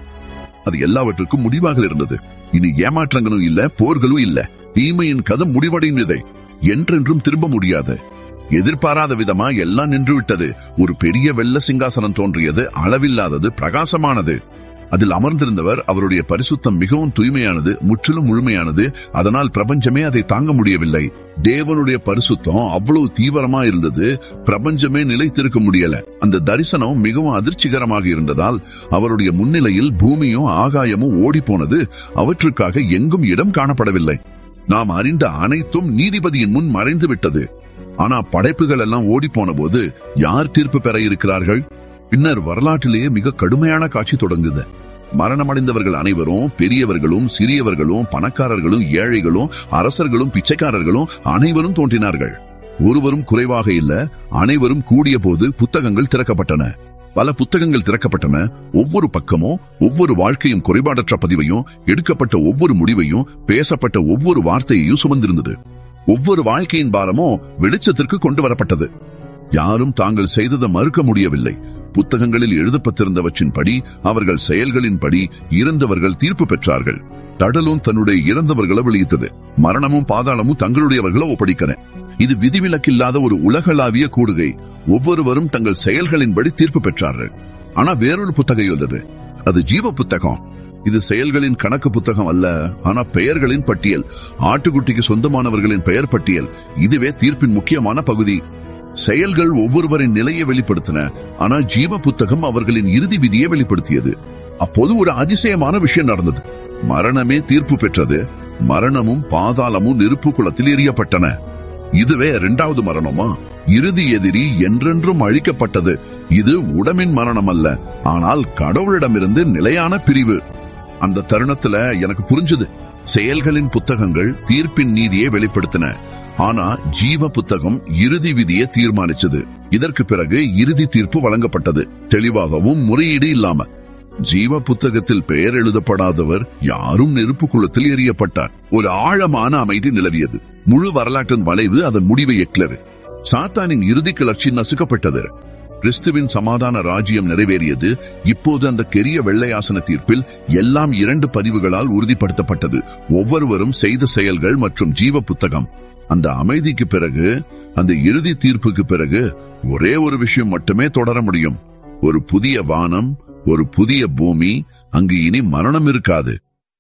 அது எல்லாவற்றுக்கும் முடிவாக இருந்தது. இனி ஏமாற்றங்களும் இல்ல, போர்களும் இல்ல. தீமையின் கதை முடிவடைந்ததை என்றென்றும் திரும்ப முடியாது. எதிர்பாராத விதமா எல்லாம் நின்றுவிட்டது. ஒரு பெரிய வெள்ள சிங்காசனம் தோன்றியது. அளவில்லாதது, பிரகாசமானது. அதில் அமர்ந்திருந்தவர். அவருடைய பரிசுத்தம் மிகவும் தூய்மையானது, முற்றிலும் முழுமையானது. அதனால் பிரபஞ்சமே அதை தாங்க முடியவில்லை. தேவனுடைய பரிசுத்தம் அவ்வளவு தீவிரமா இருந்தது, பிரபஞ்சமே நிலைத்திருக்க முடியல. அந்த தரிசனம் மிகவும் அதிர்ச்சிகரமாக இருந்ததால் அவருடைய முன்னிலையில் பூமியும் ஆகாயமும் ஓடி போனது. அவற்றுக்காக எங்கும் இடம் காணப்படவில்லை. நாம் அறிந்த அனைத்தும் நீதிபதியின் முன் மறைந்து விட்டது. ஆனா படைப்புகள் எல்லாம் ஓடி போன போது யார் தீர்ப்பு பெற இருக்கிறார்கள்? பின்னர் வரலாற்றிலேயே மிக கடுமையான காட்சி தொடங்குது. மரணமடைந்தவர்கள் அனைவரும், பெரியவர்களும் சிறியவர்களும், பணக்காரர்களும் ஏழைகளும், அரசர்களும் பிச்சைக்காரர்களும் அனைவரும் தோன்றினார்கள். ஒருவரும் குறைவாக இல்ல. அனைவரும் கூடிய போது புத்தகங்கள் திறக்கப்பட்டன. பல புத்தகங்கள் திறக்கப்பட்டன. ஒவ்வொரு பக்கமும் ஒவ்வொரு வாழ்க்கையும் குறைபாடற்ற பதிவையும், எடுக்கப்பட்ட ஒவ்வொரு முடிவையும், பேசப்பட்ட ஒவ்வொரு வார்த்தையையும் சுமந்திருந்தது. ஒவ்வொரு வாழ்க்கையின் பாரமும் வெளிச்சத்திற்கு கொண்டு வரப்பட்டது. யாரும் தாங்கள் செய்ததை மறுக்க முடியவில்லை. புத்தகங்களில் எழுதப்பட்டிருந்தவற்றின்படி, அவர்கள் செயல்களின்படி இறந்தவர்கள் தீர்ப்பு பெற்றார்கள். கடலும் தன்னுடைய இறந்தவர்களை வெளியிட்டது. மரணமும் பாதாளமும் தங்களுடையவர்களை ஒப்படைக்கிற. இது விதிவிலக்கில்லாத ஒரு உலகளாவிய கூடுகை. ஒவ்வொருவரும் தங்கள் செயல்களின்படி தீர்ப்பு பெற்றார்கள். ஆனா வேறொரு புத்தகம் உள்ளது. அது ஜீவ புத்தகம். இது செயல்களின் கணக்கு புத்தகம் அல்ல, ஆனா பெயர்களின் பட்டியல். ஆட்டுக்குட்டிக்கு சொந்தமானவர்களின் பெயர் பட்டியல். இதுவே தீர்ப்பின் முக்கியமான பகுதி. செயல்கள் ஒவ்வொருவரின் நிலையை வெளிப்படுத்தின. ஆனா ஜீவ புத்தகம் அவர்களின் இறுதி விதியை வெளிப்படுத்தியது. அப்போது ஒரு அதிசயமான விஷயம் நடந்தது. மரணமே தீர்ப்பு பெற்றது. மரணமும் பாதாளமும் நெருப்பு குளத்தில் எரியப்பட்டன. இதுவே இரண்டாவது மரணமா? இறுதி எதிரி என்றென்றும் அழிக்கப்பட்டது. இது உடம்பின் மரணம் அல்ல, ஆனால் கடவுளிடமிருந்து நிலையான பிரிவு. அந்த தருணத்துல எனக்கு புரிஞ்சது, செயல்களின் புத்தகங்கள் தீர்ப்பின் நீதியை வெளிப்படுத்தின. ஆனா ஜீவ புத்தகம் இறுதி விதியை தீர்மானிச்சது. இதற்கு பிறகு இறுதி தீர்ப்பு வழங்கப்பட்டது, தெளிவாகவும் முறையீடு இல்லாம. ஜீவ புத்தகத்தில் பெயர் எழுதப்படாதவர் யாரும் நெருப்பு குளத்தில் எரியப்பட்டார். ஒரு ஆழமான அமைதி நிலவியது. முழு வரலாற்றின் வளைவு அதன் முடிவை எக்லரு. சாத்தானின் இறுதி கிளர்ச்சி நசுக்கப்பட்டது. கிறிஸ்துவின் சமாதான ராஜ்யம் நிறைவேறியது. இப்போது அந்த பெரிய வெள்ளையாசன தீர்ப்பில் எல்லாம் 2 பதிவுகளால் உறுதிப்படுத்தப்பட்டது. ஒவ்வொருவரும் செய்த செயல்கள் மற்றும் ஜீவ புத்தகம். அந்த அமைதிக்கு பிறகு, அந்த இறுதி தீர்ப்புக்கு பிறகு ஒரே ஒரு விஷயம் மட்டுமே தொடர முடியும். ஒரு புதிய வானம், ஒரு புதிய பூமி. அங்கு இனி மரணம் இருக்காது.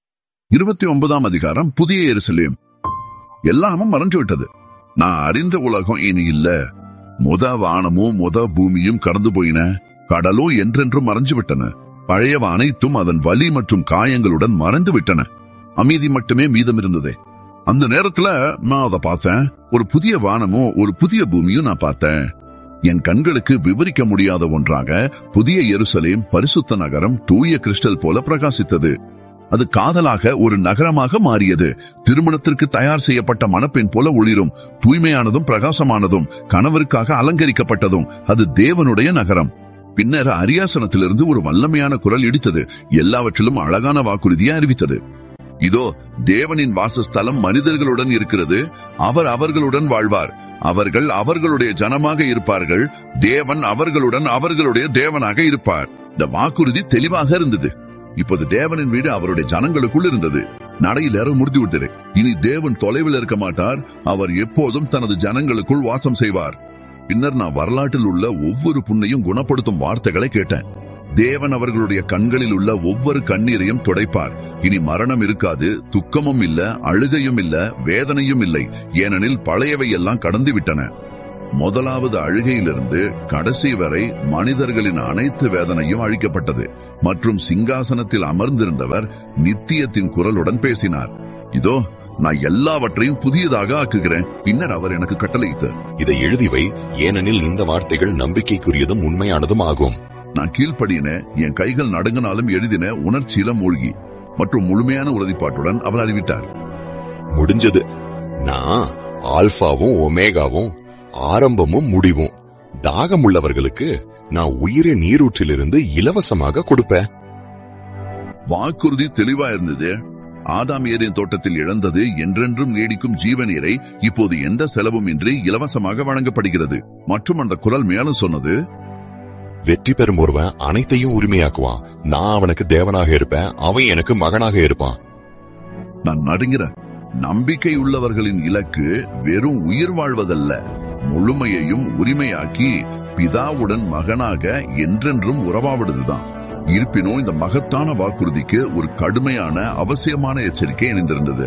29ஆம் அதிகாரம். புதிய எருசலேம். எல்லாமும் மறைஞ்சு விட்டது. நான் அறிந்த உலகம் இனி இல்ல. முத வானமும் முத பூமியும் கடந்து போயின. கடலும் என்றென்றும் மறைஞ்சு விட்டன. பழையவ அனைத்தும் அதன் வலி மற்றும் காயங்களுடன் மறைந்து விட்டன. அமைதி மட்டுமே மீதம் இருந்ததே. அந்த நேரத்துல நான் அதை பார்த்தேன். ஒரு புதிய வானமும் ஒரு புதிய பூமியும் நான் பார்த்தேன். என் கண்களுக்கு விவரிக்க முடியாத ஒன்றாக புதிய எருசலேம், பரிசுத்த நகரம், தூய கிறிஸ்டல் போல பிரகாசித்தது. அது காதலாக ஒரு நகரமாக மாறியது. திருமணத்திற்கு தயார் செய்யப்பட்ட மணப்பெண் போல ஒளிரும், தூய்மையானதும் பிரகாசமானதும், கணவருக்காக அலங்கரிக்கப்பட்டதும். அது தேவனுடைய நகரம். பின்னர் அரியாசனத்திலிருந்து ஒரு வல்லமையான குரல் இடித்தது. எல்லாவற்றிலும் அழகான வாக்குறுதியை அறிவித்தது. இதோ தேவனின் வாசஸ்தலம் மனிதர்களுடன் இருக்கிறது. அவர் அவர்களுடன் வாழ்வார். அவர்கள் அவர்களுடைய ஜனமாக இருப்பார்கள். தேவன் அவர்களுடன் அவர்களுடைய தேவனாக இருப்பார். இந்த வாக்குறுதி தெளிவாக இருந்தது. இப்போது தேவனின் வீடு அவருடைய ஜனங்களுக்குள் இருந்தது. நடையில் ஏற முடித்து விட்டது. இனி தேவன் தொலைவில் இருக்க மாட்டார். அவர் எப்போதும் தனது ஜனங்களுக்குள் வாசம் செய்வார். பின்னர் நான் வரலாற்றில் உள்ள ஒவ்வொரு புண்ணையும் குணப்படுத்தும் வார்த்தைகளை கேட்டேன். தேவன் அவர்களுடைய கண்களில் உள்ள ஒவ்வொரு கண்ணீரையும் துடைப்பார். இனி மரணம் இருக்காது, துக்கமும் இல்ல, அழுகையும் இல்ல, வேதனையும் இல்லை. ஏனெனில் பழையவை எல்லாம் கடந்து விட்டன. முதலாவது அழுகையிலிருந்து கடைசி வரை மனிதர்களின் அனைத்து வேதனையும் அழிக்கப்பட்டது. மற்றும் சிங்காசனத்தில் அமர்ந்திருந்தவர் நித்தியத்தின் குரலுடன் பேசினார், இதோ நான் எல்லாவற்றையும் புதியதாக ஆக்குகிறேன். பின்னர் அவர் எனக்கு கட்டளையிட்டார், இதை எழுதிவை, ஏனெனில் இந்த வார்த்தைகள் நம்பிக்கைக்குரியதும் உண்மையானதும் ஆகும். நான் கீழ்ப்படியின, என் கைகள் நடுங்கினாலும் எழுதின, உணர்ச்சியில மூழ்கி மற்றும் முழுமையான உறுதிப்பாட்டுடன் அவர் அறிவித்தார், முடிஞ்சது. நான் ஆல்பாவும் ஒமேகாவும், ஆரம்பமும் முடிவும். தாகம் உள்ளவர்களுக்கு நான் உயிரை நீரூற்றிலிருந்து இலவசமாக கொடுப்பேன். வாக்குறுதி தெளிவா இருந்தது. ஆதாம் ஏதேன் தோட்டத்தில் இழந்தது என்றென்றும் நீடிக்கும் ஜீவநீரை இப்போது எந்த செலவும் இன்றி இலவசமாக வழங்கப்படுகிறது. மற்றும் அந்த குரல் மேலும் சொன்னது, வெற்றி பெறும் ஒருவன் அனைத்தையும் உரிமையாக்குவான். நான் அவனுக்கு தேவனாக இருப்பேன், அவன் எனக்கு மகனாக இருப்பான். நான் நடுங்கிறேன். நம்பிக்கை உள்ளவர்களின் இலக்கு வெறும் உயிர் வாழ்வதல்ல, முழுமையையும் உரிமையாக்கி பிதாவுடன் மகனாக என்றென்றும் உறவாடுவதுதான். இருப்பினும் இந்த மகத்தான வாக்குறுதிக்கு ஒரு கடுமையான அவசியமான எச்சரிக்கை இணைந்திருந்தது.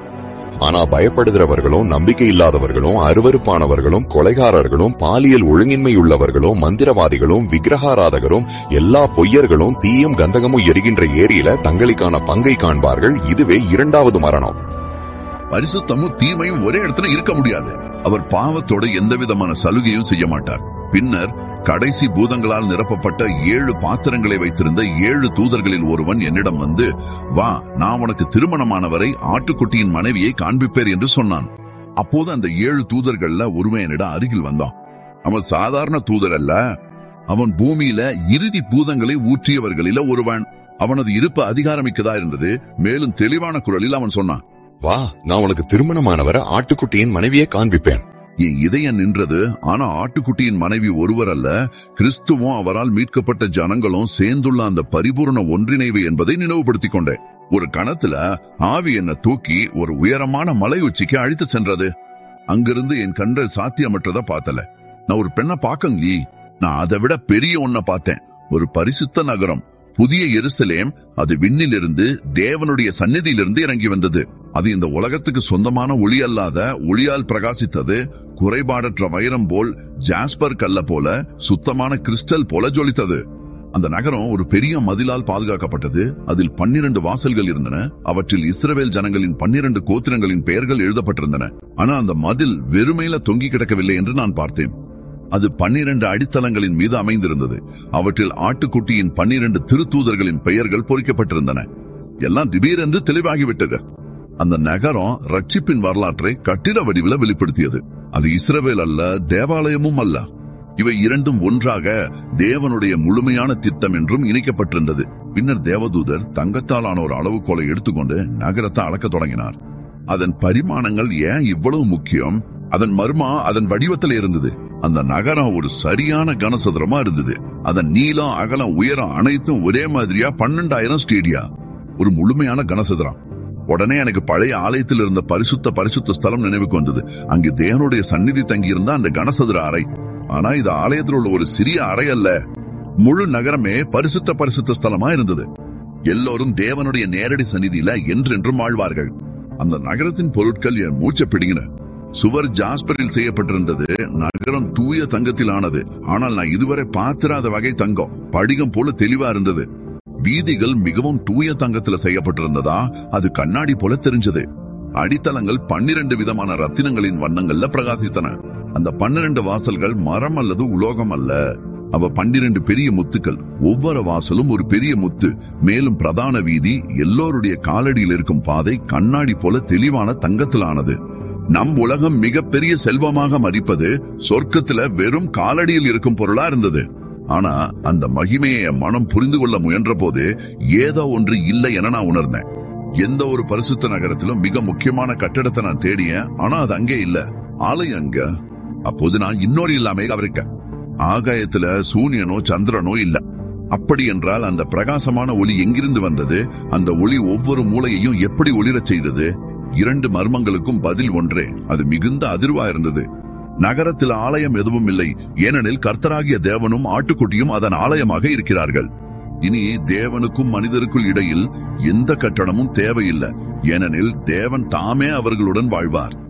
ஆனா பயப்படுகிறவர்களும், நம்பிக்கை இல்லாதவர்களும், அருவருப்பானவர்களும், கொலைகாரர்களும், பாலியல் ஒழுங்கின்மை உள்ளவர்களும், மந்திரவாதிகளும், விக்கிரகாராதகரும், எல்லா பொய்யர்களும் தீயும் கந்தகமும் எரிகின்ற ஏரியில தங்களுக்கான பங்கை காண்பார்கள். இதுவே இரண்டாவது மரணம். பரிசுத்தமும் தீமையும் ஒரே இடத்துல இருக்க முடியாது. அவர் பாவத்தோட எந்த விதமான சலுகையும் செய்ய மாட்டார். பின்னர் கடைசி பூதங்களால் நிரப்பப்பட்ட 7 பாத்திரங்களை வைத்திருந்த 7 தூதர்களில் ஒருவன் என்னிடம் வந்து, வா, நான் உனக்கு திருமணமானவரை ஆட்டுக்குட்டியின் மனைவியை காண்பிப்பேர் என்று சொன்னான். அப்போது அந்த 7 தூதர்கள்ல ஒருவன் என்னிடம் அருகில் வந்தான். அவன் சாதாரண தூதர் அல்ல, அவன் பூமியில இறுதி பூதங்களை ஊற்றியவர்களில ஒருவன். அவனது இருப்பு அதிகாரமிக்கதா இருந்தது. மேலும் தெளிவான குரலில் அவன் சொன்னான், வா, நான் உனக்கு திருமணமானவரை ஆட்டுக்குட்டியின் மனைவியை காண்பிப்பேன். என் இதயம் நின்றது. ஆனா ஆட்டுக்குட்டியின் மனைவி ஒருவர் அல்ல, கிறிஸ்துவும் அவரால் மீட்கப்பட்ட ஜனங்களும் சேர்ந்துள்ள அந்த பரிபூர்ண ஒன்றிணைவு என்பதை நினைவுபடுத்திக் கொண்டேன். ஒரு கணத்துல ஆவி என்ன தூக்கி ஒரு உயரமான மலை உச்சிக்கு அழைத்து சென்றது. அங்கிருந்து என் கண்கள் சாத்தியமற்றதை பார்த்தல. நான் ஒரு பெண்ணை பார்க்கங்கி, நான் அதை விட பெரிய ஒன்ன பார்த்தேன். ஒரு பரிசுத்த நகரம், புதிய எருசலேம். அது விண்ணிலிருந்து தேவனுடைய சந்நிதியிலிருந்து இறங்கி வந்தது. அது இந்த உலகத்துக்கு சொந்தமான ஒளி அல்லாத ஒளியால் பிரகாசித்தது. குறைபாடற்ற வைரம் போல், ஜாஸ்பர் கல்ல போல, சுத்தமான கிறிஸ்டல் போல ஜொலித்தது. அந்த நகரம் ஒரு பெரிய மதிலால் பாதுகாக்கப்பட்டது. அதில் 12 வாசல்கள் இருந்தன. அவற்றில் இஸ்ரவேல் ஜனங்களின் 12 கோத்திரங்களின் பெயர்கள் எழுதப்பட்டிருந்தன. ஆனா அந்த மதில் வெறுமையில தொங்கி கிடக்கவில்லை என்று நான் பார்த்தேன். அது 12 அடித்தளங்களின் மீது அமைந்திருந்தது. அவற்றில் ஆட்டுக்குட்டியின் 12 திருத்தூதர்களின் பெயர்கள் பொறிக்கப்பட்டிருந்தன. எல்லாம் திடீரென்று தெளிவாகிவிட்டது. அந்த நகரம் ரட்சிப்பின் வரலாற்றை கட்டிட வடிவில் வெளிப்படுத்தியது. அது இஸ்ரவேல் அல்ல, தேவாலயமும் அல்ல. இவை இரண்டும் ஒன்றாக தேவனுடைய முழுமையான திட்டம் என்றும் இணைக்கப்பட்டிருந்தது. பின்னர் தேவதூதர் தங்கத்தாலான ஒரு அளவுகோலை எடுத்துக்கொண்டு நகரத்தை அளக்க தொடங்கினார். அதன் பரிமாணங்கள் ஏன் இவ்வளவு முக்கியம்? அதன் மர்மா அதன் வடிவத்தில் இருந்தது. அந்த நகரம் ஒரு சரியான கனசதுரமா இருந்தது. அதன் நீளம், அகலம், உயரம் அனைத்தும் ஒரே மாதிரியா 12,000 ஸ்டேடியா. ஒரு முழுமையான கனசதுரம். உடனே எனக்கு பழைய ஆலயத்தில் இருந்த பரிசுத்த ஸ்தலம் நினைவுக்கு வந்தது. அங்கு தேவனுடைய சந்நிதி தங்கியிருந்த அந்த கனசதுர அறை. ஆனா இது ஆலயத்தில் உள்ள ஒரு சிறிய அறை அல்ல. முழு நகரமே பரிசுத்த ஸ்தலமா இருந்தது. எல்லோரும் தேவனுடைய நேரடி சந்நிதியில என்றென்றும் வாழ்வார்கள். அந்த நகரத்தின் பொருட்கள் என் மூச்சை பிடிங்கின. சுவர் ஜாஸ்பரில் செய்யப்பட்டிருந்தது. நகரம் தூய தங்கத்தில் ஆனது. ஆனால் நான் இதுவரை பார்த்திராத வகை தங்கம், படிகம் போல தெளிவா இருந்தது. வீதிகள் மிகவும் தூய தங்கத்துல செய்யப்பட்டிருந்ததா, அது கண்ணாடி போல தெரிஞ்சது. அடித்தளங்கள் 12 விதமான ரத்தினங்களின் வண்ணங்கள்ல பிரகாசித்தன. அந்த 12 வாசல்கள் மரம் அல்லது உலோகம் அல்ல. அவ 12 பெரிய முத்துக்கள். ஒவ்வொரு வாசலும் ஒரு பெரிய முத்து. மேலும் பிரதான வீதி, எல்லோருடைய காலடியில் இருக்கும் பாதை கண்ணாடி போல தெளிவான தங்கத்திலானது. நம் உலகம் மிகப்பெரிய செல்வமாக மதிப்பது சொர்க்கத்துல வெறும் காலடியில் இருக்கும் பொருளா இருந்தது. ஆனா அந்த மகிமையை என் மனம் புரிந்து கொள்ள முயன்ற போது ஏதோ ஒன்று இல்லை என நான் உணர்ந்தேன். எந்த ஒரு பரிசுத்த நகரத்திலும் மிக முக்கியமான கட்டடத்தை நான் தேடியேன். ஆனா அது அங்கே இல்ல. ஆலயம் அங்க. அப்போது நான் இன்னொரு இல்லாம அவருக்க ஆகாயத்துல சூரியனோ சந்திரனோ இல்ல. அப்படி என்றால் அந்த பிரகாசமான ஒளி எங்கிருந்து வந்தது? அந்த ஒளி ஒவ்வொரு மூலையையும் எப்படி ஒளிரச் செய்தது? 2 மர்மங்களுக்கும் பதில் ஒன்றே. அது மிகுந்த அதிர்வா இருந்தது. நகரத்தில் ஆலயம் எதுவும் இல்லை, ஏனெனில் கர்த்தராகிய தேவனும் ஆட்டுக்குட்டியும் அதன் ஆலயமாக இருக்கிறார்கள். இனி தேவனுக்கும் மனிதருக்குள் இடையில் எந்த கட்டடமும் தேவையில்லை, ஏனெனில் தேவன் தாமே அவர்களுடன் வாழ்வார்.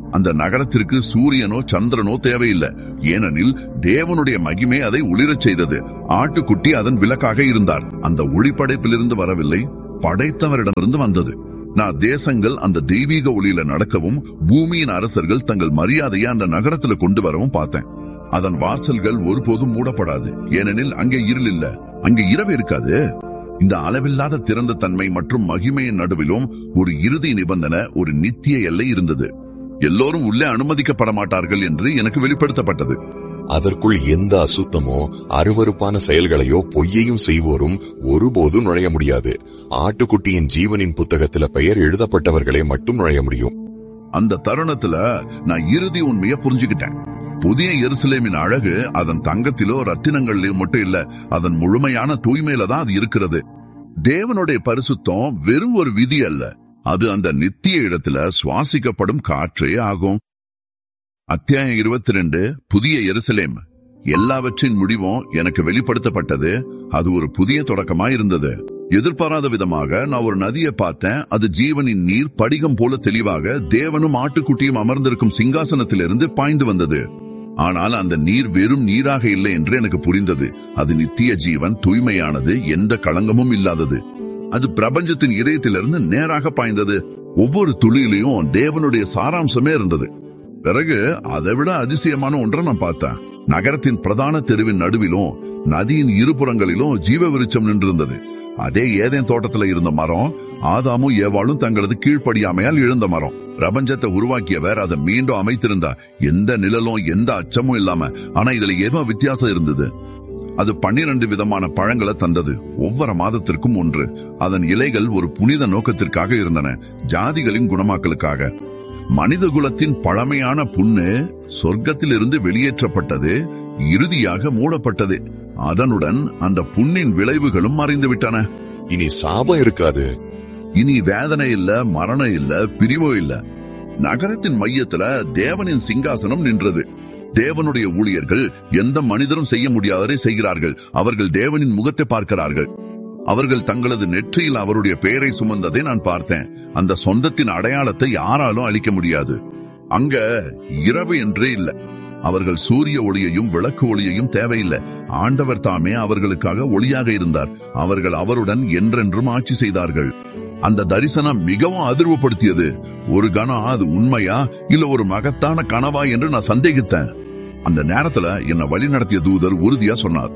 அந்த நகரத்திற்கு சூரியனோ சந்திரனோ தேவையில்லை, ஏனெனில் தேவனுடைய மகிமை அதை ஒளிரச் செய்தது. ஆட்டுக்குட்டி அதன் விளக்காக இருந்தார். அந்த ஒளிப்படைப்பிலிருந்து வரவில்லை, படைத்தவரிடமிருந்து வந்தது. நான் தேசங்கள் அந்த தெய்வீக ஒளியில நடக்கவும் பூமியின் அரசர்கள் தங்கள் மரியாதையை அந்த நகரத்துல கொண்டு வரவும் பார்த்தேன். அதன் வாசல்கள் ஒருபோதும் மூடப்படாது, ஏனெனில் அங்கே இருள் இல்ல, அங்கே இரவு இருக்காது. இந்த அளவில்லாத திறந்த தன்மை மற்றும் மகிமையின் நடுவிலும் ஒரு இறுதி நிபந்தனை, ஒரு நித்திய எல்லை இருந்தது. எல்லோரும் உள்ளே அனுமதிக்கப்பட மாட்டார்கள் என்று எனக்கு வெளிப்படுத்தப்பட்டது. அதற்குள் எந்த அசுத்தமோ அருவருப்பான செயல்களையோ பொய்யையும் செய்வோரும் ஒருபோதும் நுழைய முடியாது. ஆட்டுக்குட்டியின் ஜீவனின் புத்தகத்துல பெயர் எழுதப்பட்டவர்களே மட்டும் நுழைய முடியும். அந்த தருணத்துல நான் இறுதி உண்மையை புரிஞ்சுக்கிட்டேன். புதிய எருசலேமின் அழகு அதன் தங்கத்திலோ ரத்தினங்களிலோ மட்டும் இல்ல, அதன் முழுமையான தூய்மையில தான் அது இருக்கிறது. தேவனுடைய பரிசுத்தம் வெறும் ஒரு விதி அல்ல, அது அந்த நித்திய இடத்துல சுவாசிக்கப்படும் காற்றே ஆகும். அத்தியாயம் 22, புதிய எருசலேம். எல்லாவற்றின் முடிவும் எனக்கு வெளிப்படுத்தப்பட்டது. அது ஒரு புதிய தொடக்கமாயிருந்தது. எதிர்பாராத விதமாக நான் ஒரு நதியை பார்த்தேன். அது ஜீவனின் நீர் படிகம் போல தெளிவாக தேவனும் ஆட்டுக்குட்டியும் அமர்ந்திருக்கும் சிங்காசனத்திலிருந்து பாய்ந்து வந்தது. ஆனால் அந்த நீர் வெறும் நீராக இல்லை என்று எனக்கு புரிந்தது. அது நித்திய ஜீவன், தூய்மையானது, எந்த களங்கமும் இல்லாதது. அது பிரபஞ்சத்தின் இதயத்திலிருந்து நேராக பாய்ந்தது. ஒவ்வொரு துளியிலையும் தேவனுடைய சாராம்சமே இருந்தது. பிறகு அதை விட அதிசயமான ஒன்றை நான் பார்த்தேன். நகரத்தின் பிரதான தெருவின் நடுவிலும் நதியின் இருபுறங்களிலும் ஜீவ விருட்சம் நின்றிருந்தது. அதே ஏதேன் தோட்டத்துல இருந்த மரம், ஆதாமும் ஏவாளும் தங்களது கீழ்ப்படியாமையால் இழந்த மரம். பிரபஞ்சத்தை உருவாக்கியவர் அதை மீண்டும் அமைத்திருந்தா, எந்த நிழலும் எந்த அச்சமும் இல்லாம. ஆனா இதுல ஏதோ வித்தியாசம் இருந்தது. அது 12 விதமான பழங்களை தந்தது, ஒவ்வொரு மாதத்திற்கும் ஒன்று. அதன் இலைகள் ஒரு புனித நோக்கத்திற்காக இருந்தன, ஜாதிகளின் குணமாக்கலுக்காக. மனித குலத்தின் பழமையான புண்ணு சொர்க்கத்திலிருந்து வெளியேற்றப்பட்டது, இறுதியாக மூடப்பட்டது. அதனுடன் அந்த புண்ணின் விளைவுகளும் மறைந்துவிட்டன. இனி சாபம் இருக்காது. இனி வேதனை இல்ல, மரணம் இல்ல, பிரிவோ இல்ல. நகரத்தின் மையத்துல தேவனின் சிங்காசனம் நின்றது. தேவனுடைய ஊழியர்கள் எந்த மனிதரும் செய்ய முடியாததை செய்கிறார்கள். அவர்கள் தேவனின் முகத்தை பார்க்கிறார்கள். அவர்கள் தங்களது நெற்றியில் அவருடைய பெயரை சுமந்ததை நான் பார்த்தேன். அந்த சொந்தத்தின் அடையாளத்தை யாராலும் அழிக்க முடியாது. அங்க இரவு என்றே இல்லை. அவர்கள் சூரிய ஒளியையும் விளக்கு ஒளியையும் தேவையில்லை. ஆண்டவர் தாமே அவர்களுக்காக ஒளியாக இருந்தார். அவர்கள் அவருடன் என்றென்றும் ஆட்சி செய்தார்கள். அந்த தரிசனம் மிகவும் அதிர்வுபடுத்தியது. ஒரு கணம் அது உண்மையா இல்ல ஒரு மகத்தான கனவா என்று நான் சந்தேகித்தேன். அந்த நேரத்துல என்னை வழி நடத்திய தூதர் உறுதியா சொன்னார்,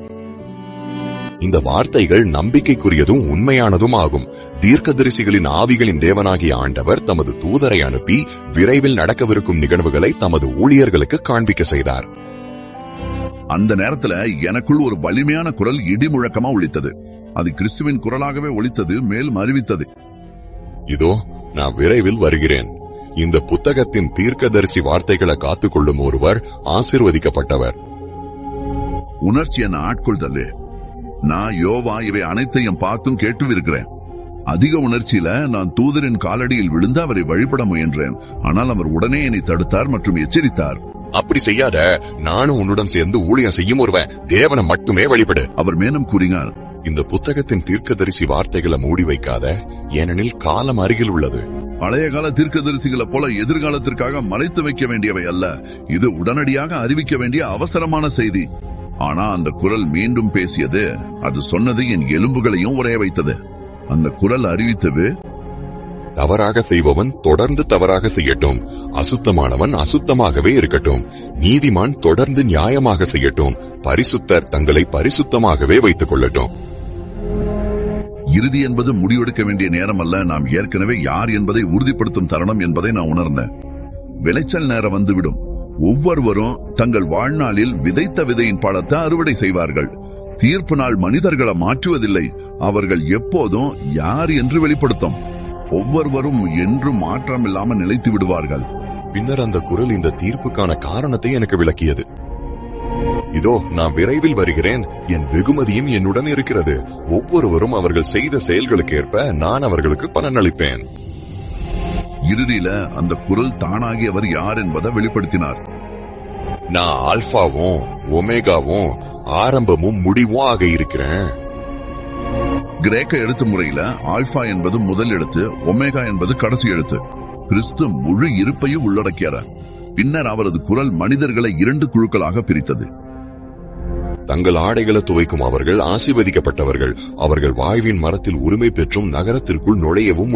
இந்த வார்த்தைகள் நம்பிக்கைக்குரியதும் உண்மையானதும் ஆகும். தீர்க்கதரிசிகளின் ஆவிகளின் தேவனாகிய ஆண்டவர் தமது தூதரை அனுப்பி விரைவில் நடக்கவிருக்கும் நிகழ்வுகளை தமது ஊழியர்களுக்கு காண்பிக்க செய்தார். அந்த நேரத்துல எனக்குள் ஒரு வலிமையான குரல் இடி முழக்கமா ஒலித்தது. அது கிறிஸ்துவின் குரலாகவே ஒலித்தது, மேலும் அறிவித்தது, இதோ நான் விரைவில் வருகிறேன். இந்த புத்தகத்தின் தீர்க்கதரிசி வார்த்தைகளை காத்துக்கொள்ளும் ஒருவர் ஆசீர்வதிக்கப்பட்டவர். உணர்ச்சி என ஆட்கொள்தல். நான் யோவா இவை அனைத்தையும் பார்த்தும் கேட்டும் இருக்கிறேன். அதிக உணர்ச்சியில நான் தூதரின் காலடியில் விழுந்து அவரை வழிபட முயன்றேன். ஆனால் அவர் உடனே என்னை தடுத்தார் மற்றும் எச்சரித்தார், அப்படி செய்யாத, நானும் உன்னுடன் சேர்ந்து ஊழியம் செய்யும் ஒருவன், தேவனை மட்டுமே வழிபடு. அவர் மேலும் கூறினார், இந்த புத்தகத்தின் தீர்க்கதரிசி வார்த்தைகளை மூடி வைக்காத, ஏனெனில் காலம் அருகில் உள்ளது. பழைய கால தீர்க்கதரிசிகளை போல எதிர்காலத்திற்காக மறைத்து வைக்க வேண்டியவை அல்ல. இது உடனடியாக அறிவிக்க வேண்டிய அவசரமான செய்தி. ஆனா அந்த குரல் மீண்டும் பேசியது. அது சொன்னது என் எலும்புகளையும் உறைய வைத்தது. அந்த குரல் அறிவித்தது, தவறாக செய்பவன் தொடர்ந்து தவறாக செய்யட்டும், அசுத்தமானவன் அசுத்தமாகவே இருக்கட்டும், நீதிமான் தொடர்ந்து நியாயமாக செய்யட்டும், பரிசுத்தர் தங்களை பரிசுத்தமாகவே வைத்துக் கொள்ளட்டும். இறுதி என்பது முடிவெடுக்க வேண்டிய நேரம் அல்ல, நாம் ஏற்கனவே யார் என்பதை உறுதிப்படுத்தும் தருணம் என்பதை நான் உணர்ந்தேன். விளைச்சல் நேரம் வந்துவிடும். ஒவ்வொருவரும் தங்கள் வாழ்நாளில் விதைத்த விதையின் பழத்தை அறுவடை செய்வார்கள். தீர்ப்பு நாள் மனிதர்களை மாற்றுவதில்லை, அவர்கள் எப்போதும் யார் என்று வெளிப்படுத்தும். ஒவ்வொருவரும் என்றும் மாற்றம் இல்லாமல் நிலைத்து விடுவார்கள். பின்னர் அந்த குரல் இந்த தீர்ப்புக்கான காரணத்தை எனக்கு விளக்கியது. இதோ நான் விரைவில் வருகிறேன், என் வெகுமதியும் என்னுடன் இருக்கிறது. ஒவ்வொருவரும் அவர்கள் செய்த செயல்களுக்கு ஏற்ப நான் அவர்களுக்கு பலனளிப்பேன். இறுதியில அந்த குரல் தானாகி அவர் யார் என்பதை வெளிப்படுத்தினார். நான் ஆல்பாவும் ஒமேகாவும் ஆரம்பமும் முடிவும் ஆக இருக்கிறேன். கிரேக்க எழுத்து முறையில ஆல்பா என்பது முதல் எழுத்து, ஒமேகா என்பது கடைசி எழுத்து. கிறிஸ்து முழு இருப்பையும் உள்ளடக்கியார். பின்னர் அவரது குரல் மனிதர்களை 2 குழுக்களாக பிரித்தது. தங்கள் ஆடைகளை துவைக்கும் அவர்கள் ஆசீர்வதிக்கப்பட்டவர்கள். அவர்கள் வாழ்வின் மரத்தில் உரிமை பெற்றும் நகரத்திற்குள் நுழையவும்